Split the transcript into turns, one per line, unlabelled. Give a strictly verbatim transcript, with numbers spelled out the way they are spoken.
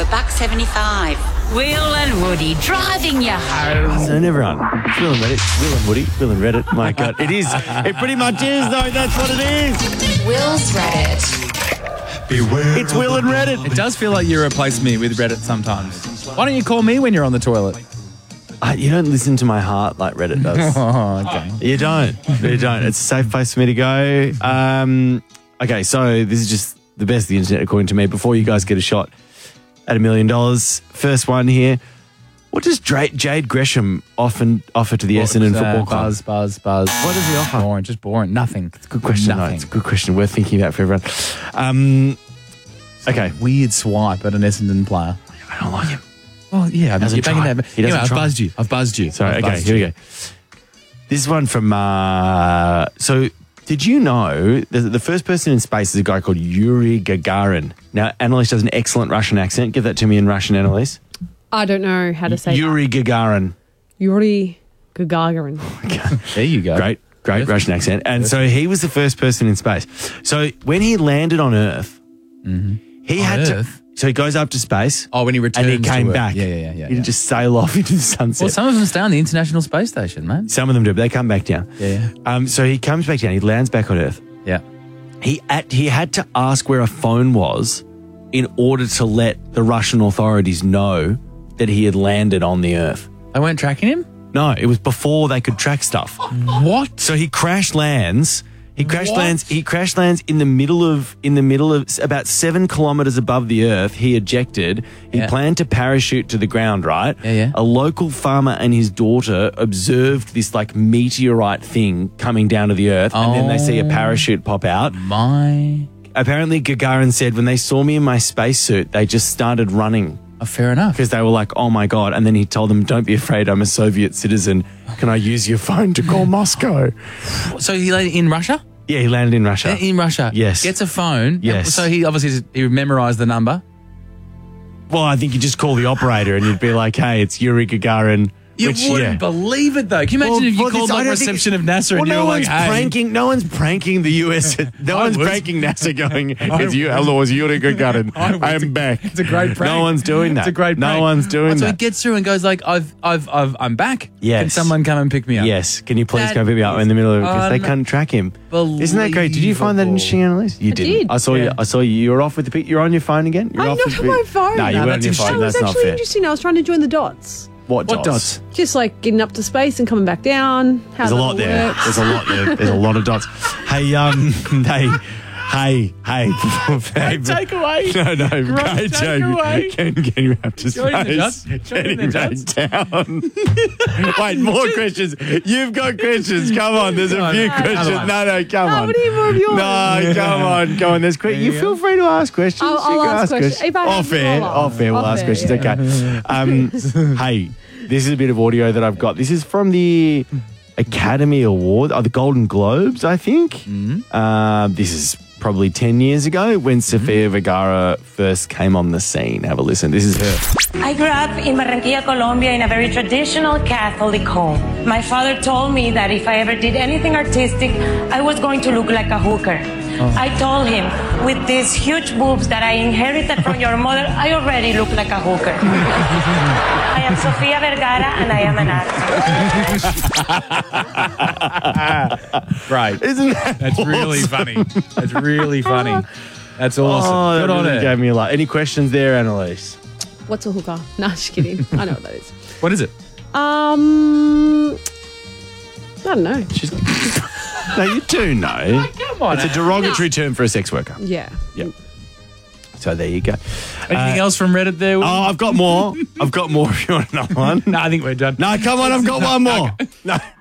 a buck seventy-five. Will and Woody driving you home.
So everyone, it's Will and Reddit, Will and Woody, Will and Reddit. My God, it is. It pretty much is, though. That's what it is.
Will's Reddit.
Beware.
It's Will and Reddit.
It does feel like you replace me with Reddit sometimes. Why don't you call me when you're on the toilet?
Uh, you don't listen to my heart like Reddit does.
Oh, okay.
You don't. You don't. It's a safe place for me to go. Um, okay, so this is just the best of the internet, according to me. Before you guys get a shot at a million dollars, first one here. What does Dra- Jade Gresham often offer to the Essendon
uh,
Football Club?
Buzz, buzz, buzz.
What does he offer?
Boring, just boring. Nothing.
It's a good question.
Nothing.
No, it's a good question. Worth thinking about for everyone. Um, okay.
Weird swipe at an Essendon player.
I don't like him.
Well, yeah, I mean,
Doesn't
you're banging
try.
that.
He doesn't
Anyway, I've
try.
buzzed you. I've buzzed you.
Sorry,
I've
okay,
buzzed
here
you.
we go. This is one from, uh, so did you know that the first person in space is a guy called Yuri Gagarin? Now, Annalise does an excellent Russian accent. Give that to me in Russian, Annalise.
I don't know how to say
Yuri Gagarin.
that. Yuri Gagarin.
There you go.
Great, great
Yes.
Russian accent. And so he was the first person in space. So when he landed on Earth, he
On
had
Earth?
to... So he goes up to space.
Oh, when he
And
returns
he came
to Earth.
back.
Yeah, yeah, yeah. yeah,
He
yeah.
didn't just sail off into the sunset.
Well, some of them stay on the International Space Station, man.
Some of them do, but they come back down.
Yeah, yeah.
Um, so he comes back down. He lands back on Earth.
Yeah.
He at, he had to ask where a phone was in order to let the Russian authorities know that he had landed on the Earth.
They weren't tracking him?
No, it was before they could track stuff.
What?
So he crash lands. He crash
What?
lands. He crash lands in the middle of in the middle of about seven kilometers above the Earth. He ejected. He
Yeah.
planned to parachute to the ground. Right.
Yeah, yeah.
A local farmer and his daughter observed this like meteorite thing coming down to the Earth, and then they see a
Oh.
parachute pop out.
My...
Apparently, Gagarin said when they saw me in my spacesuit, they just started running
Oh, fair enough.
because they were like, "Oh my god!" And then he told them, "Don't be afraid. I'm a Soviet citizen. Can I use your phone to call Moscow?"
So he landed in Russia?
Yeah, he landed in Russia.
In Russia?
Yes.
Gets a phone?
Yes.
So he obviously he memorised the number?
Well, I think you just call the operator and you'd be like, "Hey, it's Yuri Gagarin."
You
which,
wouldn't
yeah.
believe it, though. Can you imagine
Well,
if you
well,
called
this- I
like
don't think-
reception of NASA
Well,
and you
no
were like,
one's
hey...
pranking. No one's pranking the U S. No
I
one's
would.
pranking NASA. Going,
I
"It's you, hello, it's Yuri Gagarin.
I would.
I am back."
It's a great prank.
No one's doing that.
It's a great
No
prank.
one's doing
So he
that.
gets through and goes like, I've, I've, I've, I'm back.
Yes.
Can someone come and pick me up?
Yes. Can you please
That
come pick me up in the middle of it? Because they
is
can't track him. Isn't that great? Did you find that interesting, Annalise? You
I
didn't.
did.
I saw you.
Yeah.
I saw you. You were off with the pic. You're on your phone again. You're
I'm
off
not
with
on
the
my
pic-
phone.
No, you
No,
weren't on
that's
your
interesting.
phone.
That was
That's not
actually
fair.
interesting. I was trying to join the dots.
What dots?
What dots?
Just like getting up to space and coming back down. How
There's a
that
lot
all
there.
works.
There's a lot there. There's a lot of dots. Hey, um, hey, hey, hey. hey
Take away.
No, no,
Great
great
takeaway.
joke. Can, can you have to
Join the dots.
space?
Join
Getting
the
back
dots.
down. Wait, more questions. You've got questions. Come on, there's a
Come on.
few
Another
questions.
one.
No, no, come
I
on.
would hear more of yours.
No, come on, come on. There's que- you
you
feel free to ask questions.
I'll- I'll
You can
ask questions. If I have
Off
to,
air,
I'll
off air, we'll
Off
ask
air,
questions.
yeah.
Okay. Um, hey, this is a bit of audio that I've got. This is from the Academy Award, oh, the Golden Globes, I think.
Mm-hmm.
Uh, this is probably ten years ago when Sofia Vergara first came on the scene. Have a listen. This is her.
I grew up in Barranquilla, Colombia, in a very traditional Catholic home. My father told me that if I ever did anything artistic, I was going to look like a hooker. I told him, with these huge boobs that I inherited from your mother, I already look like a hooker. I am Sofia Vergara and I am an artist.
Great.
Isn't that
That's really
awesome?
funny. That's really funny. That's awesome.
Oh,
Good
that
on
really
it.
gave me a lot. Any questions there, Annalise?
What's a hooker? Nah, just kidding. I know what that is.
What is it?
Um, I don't know.
She's... no, you do know.
Come on.
It's a derogatory term for a sex worker.
Yeah.
Yeah. So there you go.
Anything
Uh,
else from Reddit there?
Oh, I've got more. I've got more if you want another one.
No, I think we're done.
No, come on, I've got one more. No.